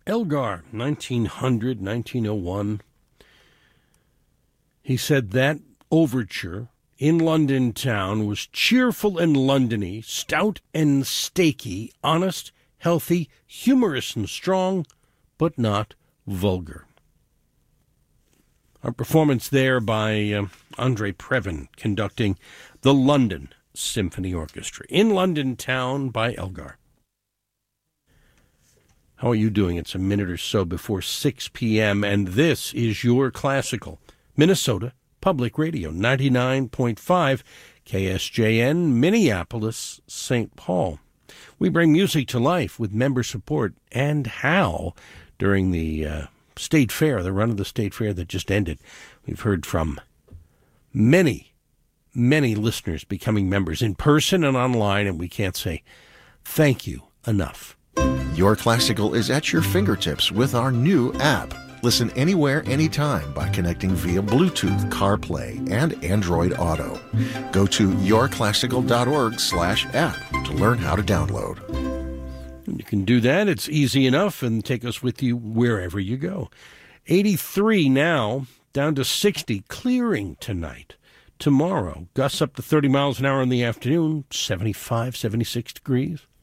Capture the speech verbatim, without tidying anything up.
Elgar, nineteen hundred, nineteen oh one. He said that overture in London town was cheerful and Londony, stout and steaky, honest, healthy, humorous and strong, but not vulgar. Our performance there by uh, Andre Previn conducting the London Symphony Orchestra in London town by Elgar. How are you doing? It's a minute or so before six p.m., and this is your classical Minnesota Public Radio, ninety-nine point five K S J N, Minneapolis, Saint Paul. We bring music to life with member support, and how during the uh, State Fair, the run of the State Fair that just ended. We've heard from many, many listeners becoming members in person and online, and we can't say thank you enough. Your Classical is at your fingertips with our new app. Listen anywhere, anytime by connecting via Bluetooth, CarPlay, and Android Auto. Go to yourclassical.org slash app to learn how to download. You can do that. It's easy enough, and take us with you wherever you go. eighty-three now, down to sixty, clearing tonight. Tomorrow, gusts up to thirty miles an hour in the afternoon, seventy-five, seventy-six degrees.